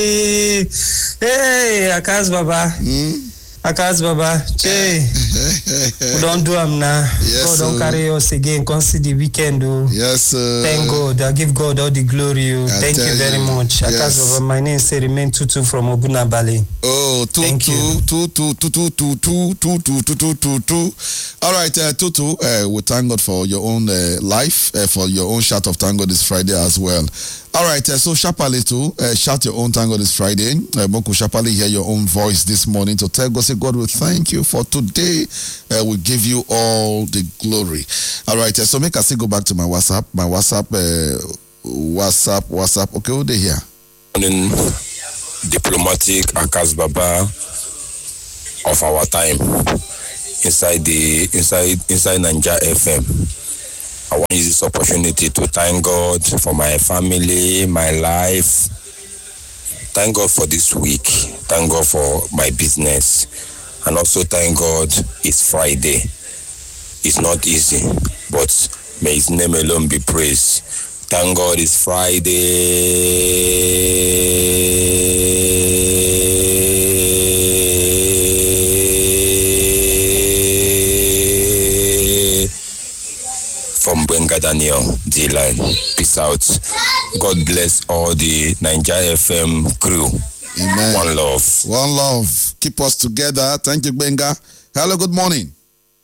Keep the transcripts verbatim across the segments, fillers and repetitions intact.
Hey, hey, Akas Baba. Hmm? Akas Baba. Che. We don't do them now. Yes, God don't sir. carry us again. Consider the weekend. Oh. Yes, sir. Thank God. I give God all the glory. Oh. Thank you very you. much. Yes. Akas Baba. My name is Remain Tutu from Obuna Bali. Oh, two, Thank two, you. two, two, two, two, two, two, two, two, two, two, two, two. All right, uh, Tutu, uh, we thank God for your own uh, life, uh, for your own shout of thank God this Friday as well. All right, uh, so Shapali too, uh, shout your own thank God this Friday. Uh, Moku Shapali, hear your own voice this morning to tell God, say, God, we thank you for today. Uh, we give you all the glory. All right, uh, so make us go back to my WhatsApp. My WhatsApp, uh, WhatsApp, WhatsApp. Okay, what they here? Morning, diplomatic Akas Baba of our time inside the inside inside Niger F M. I want to use this opportunity to thank God for my family, my life. Thank God for this week. Thank God for my business. And also thank God it's Friday. It's not easy, but may his name alone be praised. Thank God it's Friday. From Benga Daniel, D-Line. Peace out. God bless all the Niger F M crew. Amen. One love. One love. Keep us together. Thank you, Benga. Hello, good morning.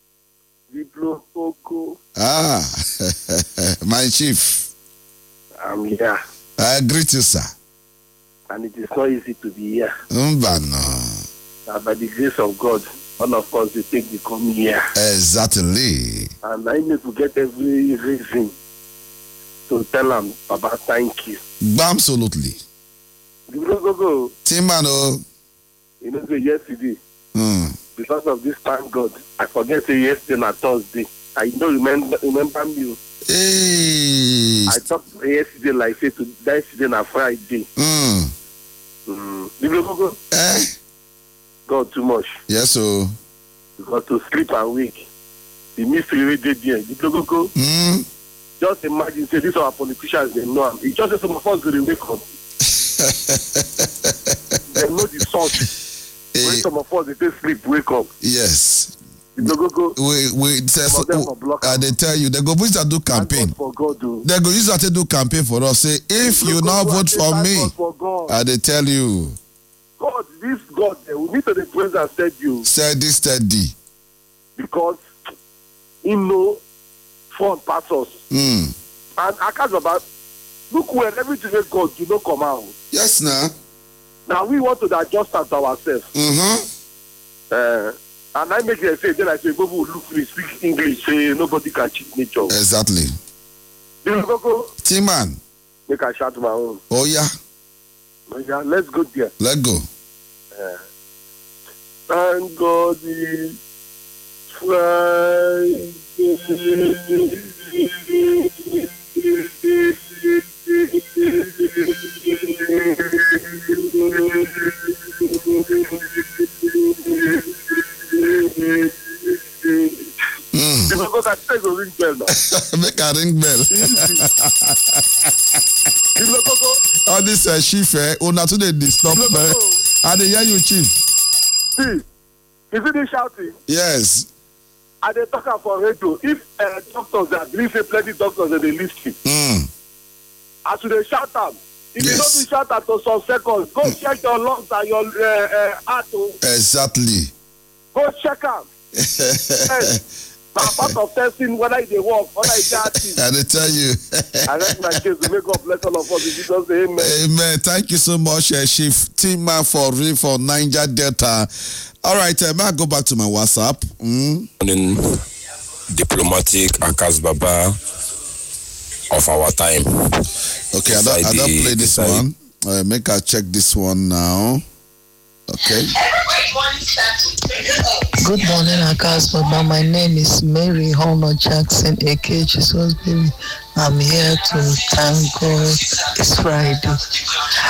Ah, my chief. I'm here. I greet you, sir. And it is not easy to be here. Mbano. Uh, by the grace of God, all of us will take the coming here. Exactly. And I need to get every reason to tell them about thank you. Absolutely. Go, go, go. Timano. You know, yesterday, Hmm. because of this, thank God, I forget to yesterday on Thursday. I don't remember, remember me. Hey. I talked yesterday like say to yesterday on Friday. Hmm. Mm. Go, go, go. Eh? God too much. Yes, so. Because to sleep and wake, the mystery we did there. Go, go, go. Hmm. Just imagine, say, these are our politicians, they know them. It's just that some of us will wake up. They know the source. When some of us, they take sleep, wake up. Yes. Go, go, go. We, we, say, Some of them so, are blocked. uh, they tell you, they go use that do campaign. Thank God for God, do. They go use that to do campaign for us. Say, if Go, you go, now go, vote and say, for thank me, God for God. uh, they tell you, God, this God, eh, we need to the praise and said you. say this steady. Because he know front parts us. Hmm. And I can't about, look when everything that God do not come out. Yes, now. Now we want to adjust to ourselves. Mm-hmm. Uh, and I make them say, then I say, go go look me speak English, say nobody can cheat nature. Exactly. You go go, T-Man. make I shout my own. Oh, yeah. Oh, yeah, let's go there. Let go. Uh, thank God it's Friday. Mm. Because I say go ring bell now. Make a ring bell. All this uh, chief, eh, una to the disturb me. I dey hear you, chief. See, is it they shouting? Yes. And they talk about for radio. If uh, doctors that believe say plenty doctors that they listen, Mm. as they shout out, if Yes. you don't be shout out to some seconds, go check your lungs and your uh, uh, heart. Oh. Exactly. Go check out. Yes. Now, part of testing whether they work, whether it's active. I dey tell you. And that's my case to make God bless all of us. In Jesus' name, amen. Amen. Thank you so much, uh, Chief Tima for real for Niger Delta. All right, uh, may I go back to my WhatsApp? Mm? Morning, diplomatic Akas Baba of our time. Okay, I don't, I don't play this one. Uh, make I check this one now. Okay. Good morning, Akas Baba. My name is Mary Homer Jackson, aka Jesus Baby. I'm here to thank God. It's Friday.